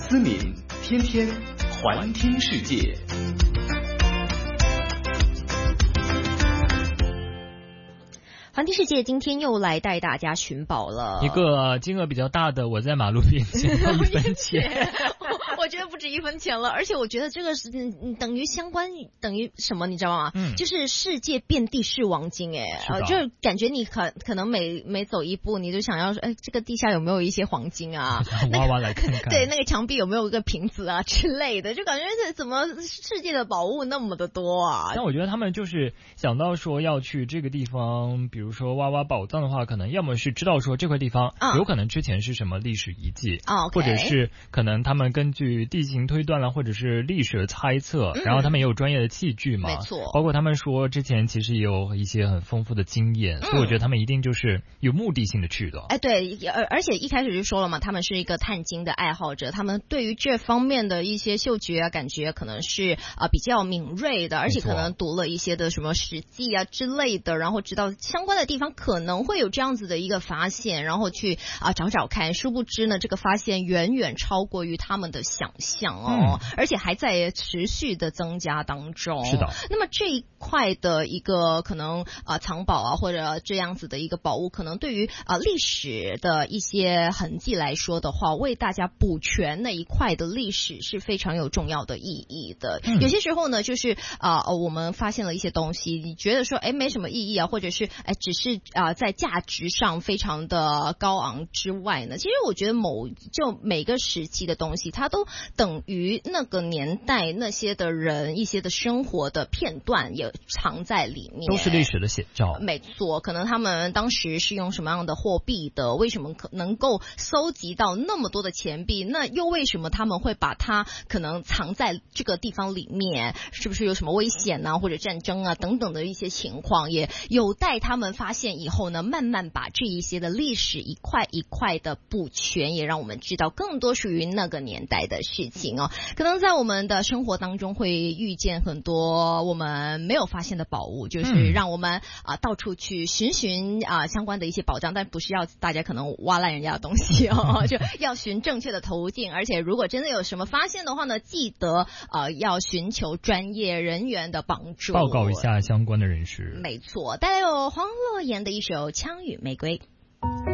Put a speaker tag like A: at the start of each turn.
A: 思敏，天天环听世界。
B: 环听世界今天又来带大家寻宝了，
C: 一个金额比较大的，我在马路边捡到1分钱。
B: 我觉得不止1分钱了，而且我觉得这个是等于什么，你知道吗？就是世界遍地是黄金就感觉你可能每走一步，你就想要说，这个地下有没有一些黄金啊？
C: 挖挖来看看。
B: 对，那个墙壁有没有一个瓶子啊之类的，就感觉怎么世界的宝物那么的多啊？
C: 但我觉得他们就是想到说要去这个地方，比如说挖挖宝藏的话，可能要么是知道说这块地方有可能之前是什么历史遗迹，或者是可能他们根据地形推断了，或者是历史的猜测，然后他们也有专业的器具嘛，
B: 没错，
C: 包括他们说之前其实也有一些很丰富的经验，所以我觉得他们一定就是有目的性的去的。
B: 对，而且一开始就说了嘛，他们是一个探金的爱好者，他们对于这方面的一些嗅觉啊感觉可能是比较敏锐的，而且可能读了一些的什么史记啊之类的，然后知道相关的地方可能会有这样子的一个发现，然后去找看，殊不知呢这个发现远远超过于他们的想象而且还在持续的增加当中。
C: 是的。
B: 那么这一块的一个可能藏宝或者这样子的一个宝物，可能对于历史的一些痕迹来说的话，为大家补全那一块的历史是非常有重要的意义的。有些时候呢，就是我们发现了一些东西，你觉得说没什么意义啊，或者是只是在价值上非常的高昂之外呢，其实我觉得每个时期的东西，它都等于那个年代那些的人一些的生活的片段也藏在里面，
C: 都是历史的写照。
B: 没错，可能他们当时是用什么样的货币的，为什么能够搜集到那么多的钱币，那又为什么他们会把它可能藏在这个地方里面，是不是有什么危险啊或者战争啊等等的一些情况，也有待他们发现以后呢，慢慢把这一些的历史一块一块的补全，也让我们知道更多属于那个年代的事情可能在我们的生活当中会遇见很多我们没有发现的宝物，就是让我们到处去寻相关的一些宝藏，但不是要大家可能挖烂人家的东西就要寻正确的途径，而且如果真的有什么发现的话呢，记得要寻求专业人员的帮助，
C: 报告一下相关的人士。
B: 没错，带有黄洛言的一首《枪与玫瑰》。